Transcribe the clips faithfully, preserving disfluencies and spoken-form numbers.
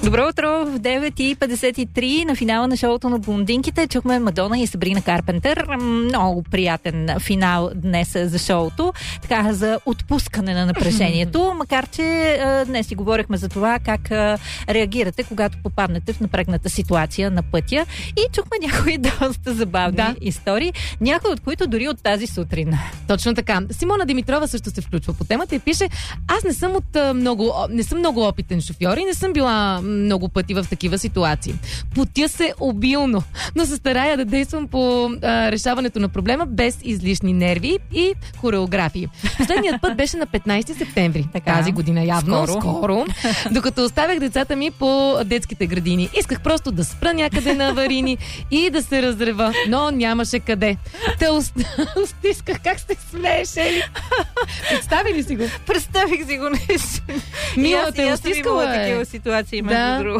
Добро утро, в девет и петдесет и три на финала на шоуто на блондинките чухме Мадона и Сабрина Карпентър. Много приятен финал днес за шоуто, така за отпускане на напрежението, макар че а, днес си говорихме за това как а, реагирате, когато попаднете в напрегната ситуация на пътя и чухме някои доста забавни да. истории, някои от които дори от тази сутрин. Точно така. Симона Димитрова също се включва по темата и пише: аз не съм от а, много, не съм много опитен шофьор и не съм била много пъти в такива ситуации. Потя се обилно, но се старая да действам по а, решаването на проблема без излишни нерви и хореографии. Последният път беше на петнайсети септември така, тази година, явно, скоро. скоро, докато оставях децата ми по детските градини. Исках просто да спра някъде на аварийни и да се разрева, но нямаше къде. Те устисках, как сте смееше ли? Представи ли си го? Представих си го нещо. Мила, те устискала е. Такива ситуации, между да. друго.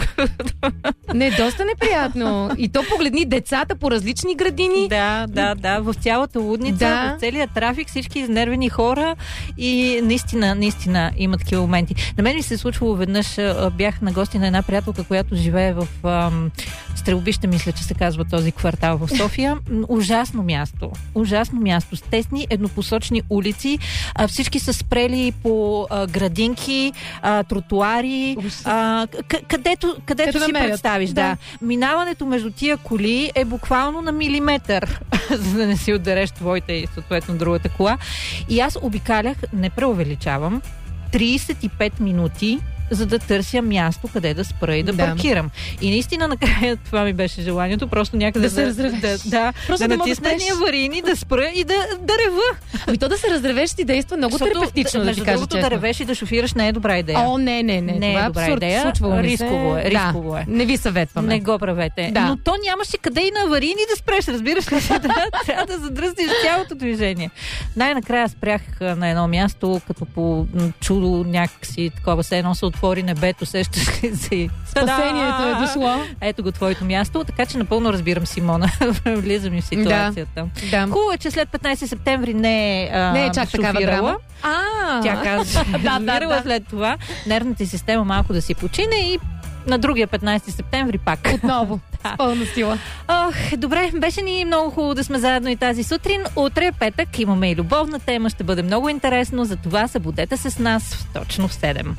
Не, доста неприятно. И то погледни децата по различни градини. Да, да, да. В цялата лудница, да. в целия трафик, всички изнервени хора и наистина, наистина има такива моменти. На мен ми се е случвало веднъж, бях на гости на една приятелка, която живее в ам, Стрелбище, мисля, че се казва този квартал в София. Ужасно място. Ужасно място. С тесни, еднопосочни улици. А, всички са спрели по а, градинки, а, тротуари, а, к- където, където си намерят. Представиш. Да. Да. Минаването между тия коли е буквално на милиметър, за да не си отдереш твоята и съответно другата кола. И аз обикалях, не преувеличавам, трийсет и пет минути, за да търся място, къде да спра и да, да. паркирам. И наистина накрая това ми беше желанието, просто някъде да, да се разревеш. Да, да, да, да натисна едни аварийни, да спра и да, да рева. Ами то да се разревеш ти действа много Защото, терапевтично, да, да ти кажа честно. да ревеш и да шофираш не е добра идея. О, не, не, не. Не това е добра абсурд. идея. Случвало рисково е. Рисково да. е. Не ви съветваме. Не го правете. Да. Но то нямаше къде и на аварийни да спреш, разбираш ли? да, трябва да задръстиш цялото движение. Най-накрая спрях на едно място, като по чудо някакси такова, се едно се отвори небето, сещаш ли се? Спасението е дошло. Ето го твоето място, така че напълно разбирам Симона. Влизам и в ситуацията. Да. Хубаво е, че след петнайсети септември не е а, не е чак такава драма. А, тя казва, да, да, да. След това нервната система малко да си почине и на другия петнайсети септември пак. Отново. да. С пълна сила. Ох, добре, беше ни много хубаво да сме заедно и тази сутрин. Утре, петък, имаме и любовна тема. Ще бъде много интересно. Затова събудете се с нас точно в седем.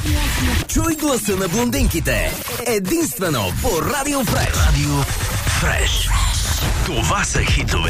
Чуй гласа на блондинките. Единствено по Радио Фреш. Радио Фреш. Това са хитове.